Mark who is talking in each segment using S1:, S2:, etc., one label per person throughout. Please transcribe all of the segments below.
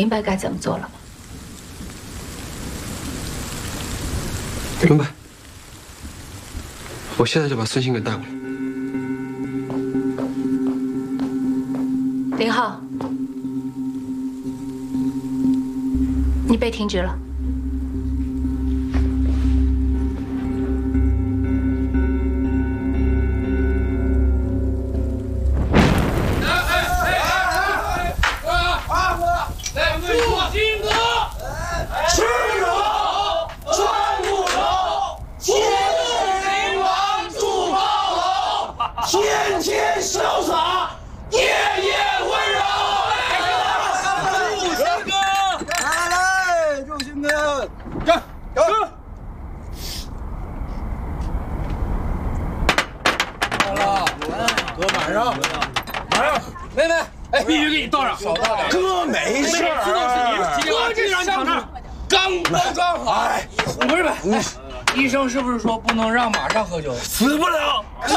S1: 明白该怎么做了吗？
S2: 明白。我现在就把孙兴给带过来。
S1: 林浩，你被停职了。
S3: 天天潇洒，夜夜温柔。
S4: 祝兴哥，来，祝兴哥，干！好了，哥马上，妹妹，哎，必须给你倒上，少倒点。哥没事儿，哥这让你躺那儿，刚包装好。哎，不是呗，医生是不是说不能让马上喝酒？死不了。哥，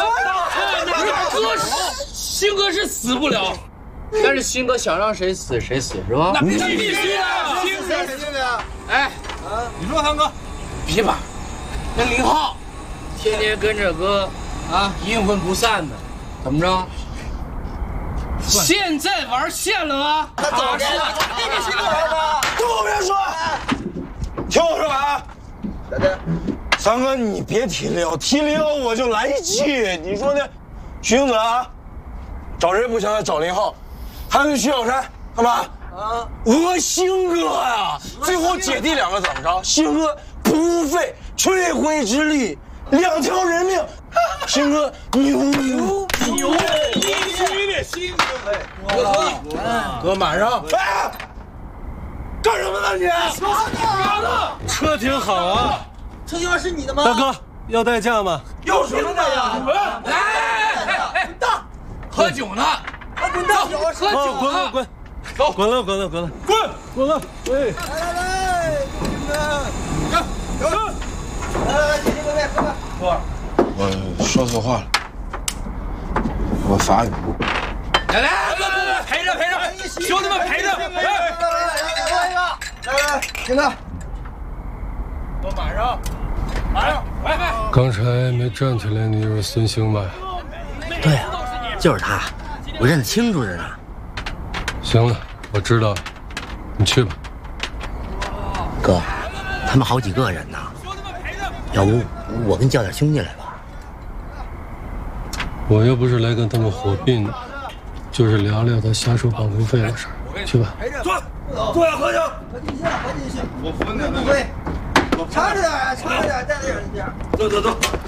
S4: 兴哥是死不了，但是兴哥想让谁死谁死是吧？那必须啊！兴哥肯定的。哎，你说堂哥，别吧，那林浩天天跟着哥啊，阴魂不散的，怎么着？现在玩线了啊？那怎么是？那个兴哥玩吗？跟我别说，听我说啊，大家。 三哥，你别提了，提了我就来气。你说呢？徐英子啊，找谁不行？找林浩，还有徐小山，干嘛？啊，讹兴哥呀！最后姐弟两个怎么着？兴哥不费吹灰之力，2条人命。兴哥牛，必须得兴哥！哥马上，哎，干什么呢你？
S5: 车挺好啊。
S3: 车型是你的吗？
S5: 大哥，要代驾吗？
S3: 要什么代驾？
S4: 哎，滚蛋！喝酒呢？滚蛋！喝酒呢？
S5: 滚！走，滚了！滚！喂，
S4: 来，兄弟，来，姐姐妹妹，喝吧。
S3: 我说错话了，我法语。
S4: 来，陪着，兄弟们陪着。
S3: 来，听他。
S4: 我马上，喂！
S5: 刚才没站起来，你就是孙兴吧？
S6: 对啊，就是他，我认得清楚着呢。
S5: 行了，我知道了，你去吧。
S6: 哥，他们好几个人呢，要不我给你叫点兄弟来吧？
S5: 我又不是来跟他们火并的，就是聊聊他下手绑路费的事儿。去吧。
S3: 坐下喝酒。
S4: 喝进去，我服你，不会。长着点，带着点。
S3: 走。